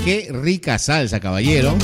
Qué rica salsa, caballero.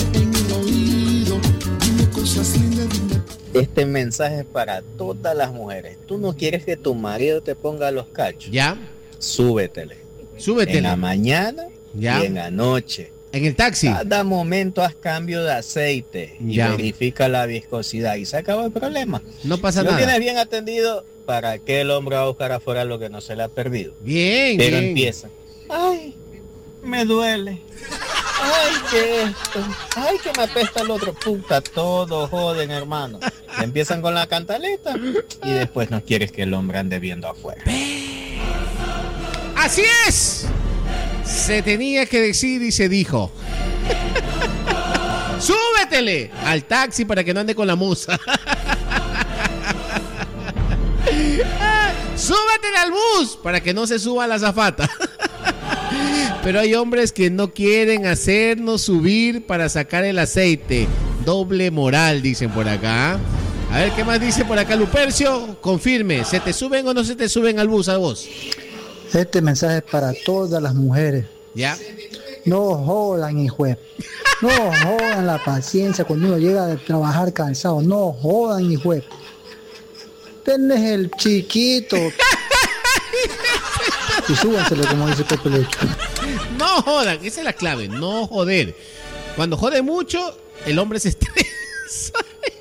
Este mensaje es para todas las mujeres. Tú no quieres que tu marido te ponga los cachos. ¿Ya? Súbetele. Súbetele. En la mañana ¿Ya? y en la noche. En el taxi. Cada momento haz cambio de aceite y Ya. verifica la viscosidad y se acabó el problema. No pasa Lo nada. tienes bien atendido, ¿para qué el hombre va a buscar afuera lo que no se le ha perdido? Bien, Pero bien. empieza. Ay, me duele. Ay, que esto. Ay, que me apesta el otro. Puta, todo joden, hermano. Empiezan con la cantaleta y después no quieres que el hombre ande viendo afuera. ¡Así es! Se tenía que decir y se dijo. ¡Súbetele al taxi para que no ande con la musa! ¡Súbetele al bus para que no se suba a la azafata! Pero hay hombres que no quieren hacernos subir para sacar el aceite. Doble moral, dicen por acá. A ver, ¿qué más dice por acá Lupercio? Confirme, ¿se te suben o no se te suben al bus a vos? Este mensaje es para todas las mujeres. ¿Ya? No jodan, hijo. No jodan la paciencia cuando uno llega de trabajar cansado. No jodan, hijo. Tenés el chiquito. Y súbanselo, como dice Pepe Lecho. No jodan, esa es la clave, no joder. Cuando jode mucho, el hombre se estresa.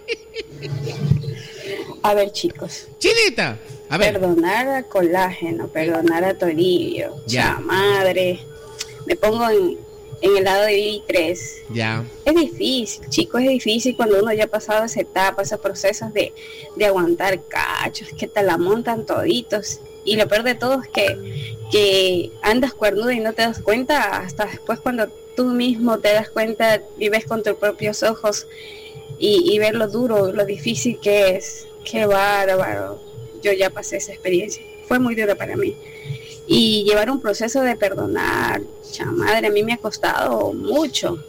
A ver, chicos. Chinita, a ver. Perdonar a Colágeno, perdonar a Toribio. Ya, madre. Me pongo en el lado de Vivi3. Ya. Es difícil, chicos, es difícil cuando uno ya ha pasado esa etapa, esos procesos de aguantar cachos, que te la montan toditos. Y lo peor de todo es que andas cuernudo y no te das cuenta hasta después cuando tú mismo te das cuenta y ves con tus propios ojos y ver lo duro, lo difícil que es. Qué bárbaro. Yo ya pasé esa experiencia. Fue muy dura para mí. Y llevar un proceso de perdonar, madre, a mí me ha costado mucho.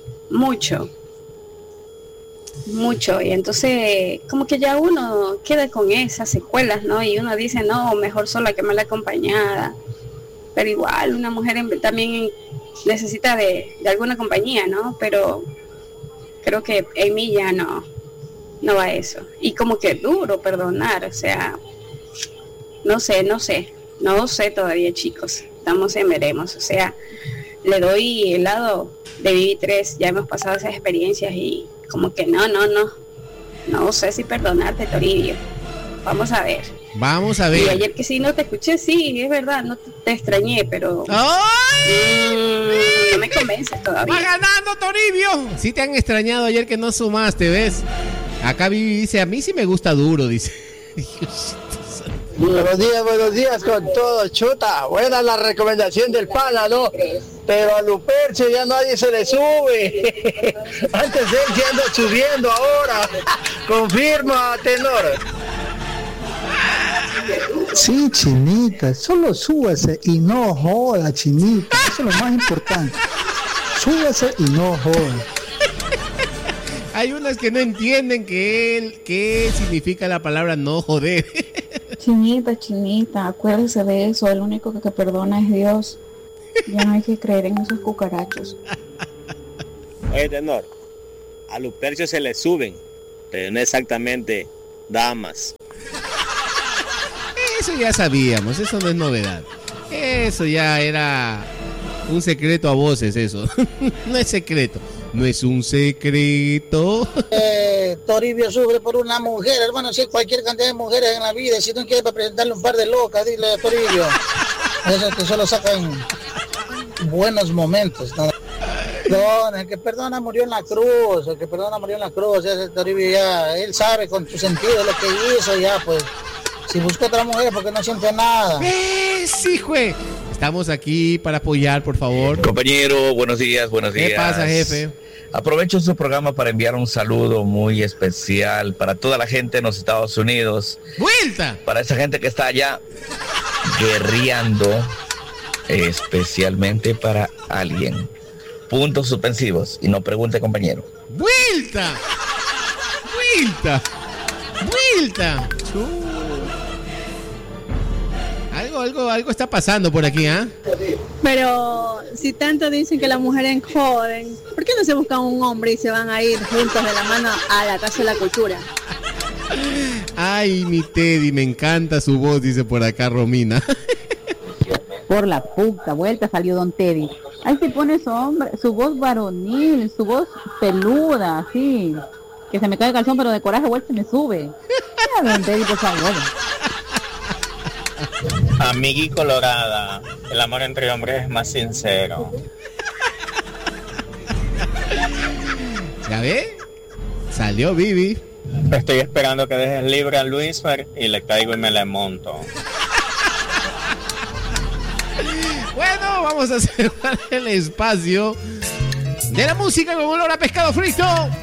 Y entonces como que ya uno queda con esas secuelas, ¿no? Y uno dice, no, mejor sola que mal acompañada. Pero igual una mujer también necesita de alguna compañía, ¿no? Pero creo que en mí ya no va eso. Y como que duro perdonar, o sea, no sé todavía, chicos. Estamos en veremos, o sea, le doy el lado de Vivi3, ya hemos pasado esas experiencias y como que no sé si perdonarte, Toribio. Vamos a ver. Y ayer que sí no te escuché, sí, es verdad, no te extrañé, pero no me convences todavía. ¡Va ganando, Toribio! Sí te han extrañado ayer que no sumaste, ¿ves? Acá Vivi dice, a mí sí me gusta duro, dice. Buenos días con todo, chuta. Buena la recomendación del pana, ¿no? Pero a Lupercio ya nadie se le sube. Antes él se anda subiendo ahora. Confirma, tenor. Sí, Chinita, solo súbase y no joda, Chinita. Eso es lo más importante. Súbase y no joda. Hay unas que no entienden qué significa la palabra no joder. Chinita, acuérdese de eso, el único que perdona es Dios. Ya no hay que creer en esos cucarachos. Oye, tenor, a Lupercio se le suben, pero no exactamente damas. Eso ya sabíamos, eso no es novedad. Eso ya era un secreto a voces, eso. No es secreto, no es un secreto. Toribio sufre por una mujer, hermano, si hay cualquier cantidad de mujeres en la vida, si no quieres para presentarle un par de locas, dile a Toribio. Eso que solo sacan buenos momentos, ¿no? No, el que perdona murió en la cruz, ese Toribio ya, él sabe con su sentido lo que hizo, ya pues. Si busca otra mujer porque no siente nada. Sí, jue. Estamos aquí para apoyar, por favor. Compañero, buenos días. ¿Qué pasa, jefe? Aprovecho su programa para enviar un saludo muy especial para toda la gente en los Estados Unidos. ¡Vuelta! Para esa gente que está allá guerreando, especialmente para alguien. Puntos suspensivos. Y no pregunte, compañero. ¡Vuelta! Algo está pasando por aquí, ¿ah? Pero si tanto dicen que las mujeres joden, ¿por qué no se buscan un hombre y se van a ir juntos de la mano a la Casa de la Cultura? Ay, mi Teddy, me encanta su voz, dice por acá Romina. Por la puta vuelta salió don Teddy. Ahí se pone su hombre, su voz varonil, su voz peluda, así. Que se me cae el calzón, pero de coraje vuelta se me sube. Ya, don Teddy, por favor. Amigui colorada, el amor entre hombres es más sincero. ¿Ya ve? Salió Vivi. Estoy esperando que dejes libre a Luisfer y le caigo y me le monto. Bueno, vamos a cerrar el espacio de la música con olor a pescado frito.